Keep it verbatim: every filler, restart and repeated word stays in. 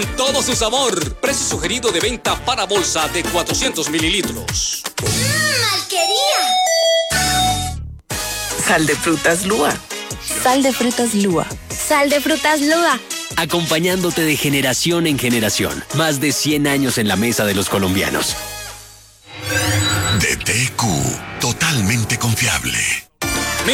Todo su sabor. Precio sugerido de venta para bolsa de cuatrocientos mililitros. ¡Mmm, malquería! Sal de frutas Lua. Sal de frutas Lua. Sal de frutas Lua. Acompañándote de generación en generación. Más de cien años en la mesa de los colombianos. D T Q, totalmente confiable.